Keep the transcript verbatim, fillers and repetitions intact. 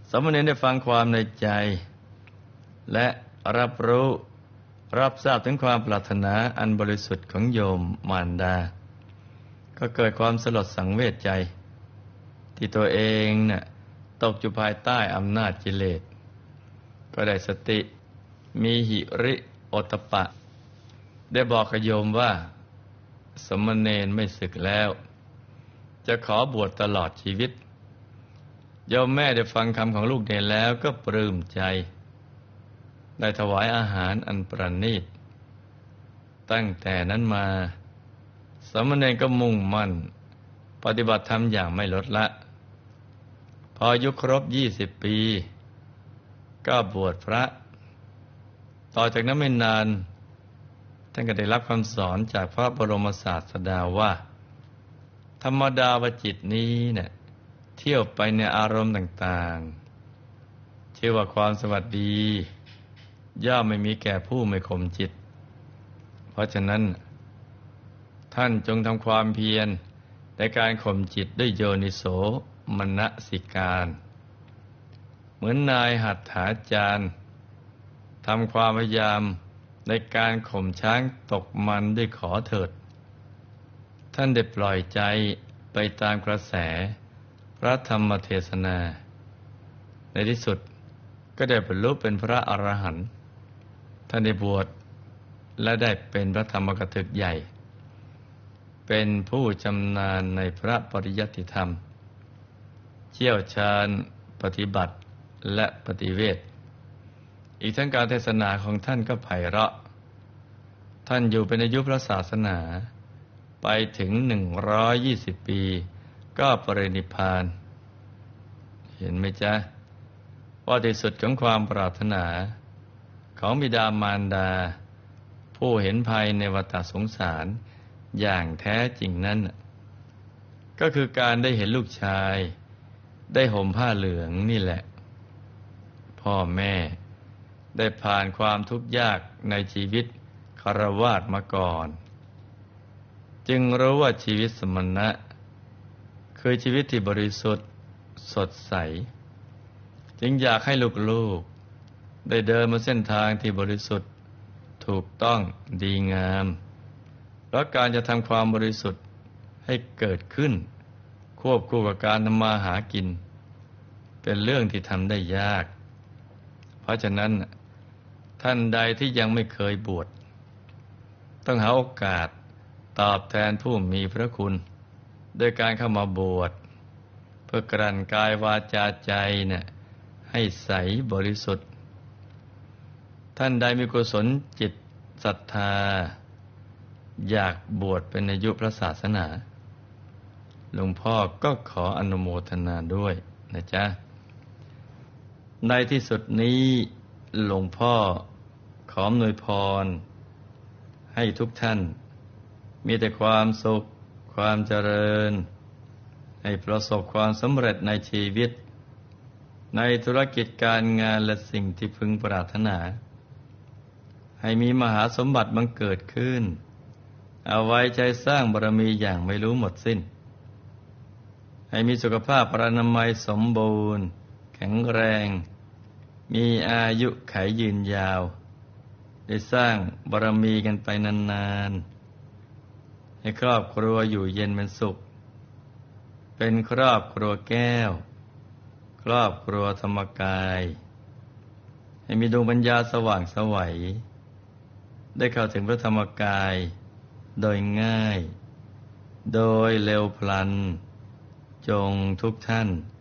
สามเณรได้ฟังความในใจและรับรู้รับทราบถึงความปรารถนาอันบริสุทธิ์ของโยมมารดาก็เกิดความสลดสังเวชใจที่ตัวเองน่ะตกอยู่ภายใต้อำนาจกิเลสก็ได้สติมีหิริโอตตัปปะได้บอกกับโยมว่าสมณเณรไม่สึกแล้วจะขอบวชตลอดชีวิตโยมแม่ได้ฟังคำของลูกเณรแล้วก็ปลื้มใจได้ถวายอาหารอันประณีตตั้งแต่นั้นมาสมณเณรก็มุ่งมั่นปฏิบัติธรรมอย่างไม่ลดละพออายุครบยี่สิบปีก็บวชพระต่อจากนั้นไม่นานท่านก็ได้รับคำสอนจากพระบรมศาสดาว่าธรรมดาวจิตนี้เนี่ยเที่ยวไปในอารมณ์ต่างๆชื่อว่าความสวัสดีย่อมไม่มีแก่ผู้ไม่ข่มจิตเพราะฉะนั้นท่านจงทำความเพียรในการข่มจิตด้วยโยนิโสมนสิการเหมือนนายหัตถาจารย์ทำความพยายามในการข่มช้างตกมันด้วยขอเถิดท่านได้ปล่อยใจไปตามกระแสพระธรรมเทศนาในที่สุดก็ได้บรรลุเป็นพระอรหันต์ท่านได้บวชและได้เป็นพระธรรมกถึกใหญ่เป็นผู้ชำนาญในพระปริยัติธรรมเชี่ยวชาญปฏิบัติและปฏิเวทอีกทั้งการเทศนาของท่านก็ไพเราะท่านอยู่เป็นอายุพระศาสนาไปถึงหนึ่งร้อยยี่สิบปีก็ปรินิพพานเห็นไหมจ๊ะว่าที่สุดของความปรารถนาของบิดามารดาผู้เห็นภัยในวัฏสงสารอย่างแท้จริงนั้นก็คือการได้เห็นลูกชายได้ห่มผ้าเหลืองนี่แหละพ่อแม่ได้ผ่านความทุกข์ยากในชีวิตคฤหัสถ์มาก่อนจึงรู้ว่าชีวิตสมณะคือชีวิตที่บริสุทธิ์สดใสจึงอยากให้ลูกๆได้เดินมาเส้นทางที่บริสุทธิ์ถูกต้องดีงามเพราะการจะทำความบริสุทธิ์ให้เกิดขึ้นควบคู่กับการทำมาหากินเป็นเรื่องที่ทำได้ยากเพราะฉะนั้นท่านใดที่ยังไม่เคยบวชต้องหาโอกาสตอบแทนผู้มีพระคุณโดยการเข้ามาบวชเพื่อกลั่นกายวาจาใจเนี่ยให้ใสบริสุทธิ์ท่านใดมีกุศลจิตศรัทธาอยากบวชเป็นอายุพระศาสนาหลวงพ่อก็ขออนุโมทนาด้วยนะจ๊ะในที่สุดนี้หลวงพ่อขออำนวยพรให้ทุกท่านมีแต่ความสุขความเจริญให้ประสบความสำเร็จในชีวิตในธุรกิจการงานและสิ่งที่พึงปรารถนาให้มีมหาสมบัติบังเกิดขึ้นเอาไว้ใจสร้างบารมีอย่างไม่รู้หมดสิ้นให้มีสุขภาพพรรณนามัยสมบูรณ์แข็งแรงมีอายุขัยยืนยาวได้สร้างบารมีกันไปนานๆให้ครอบครัวอยู่เย็นเป็นสุขเป็นครอบครัวแก้วครอบครัวธรรมกายให้มีดวงปัญญาสว่างไสวได้เข้าถึงพระธรรมกายโดยง่ายโดยเร็วพลันจงทุกท่าน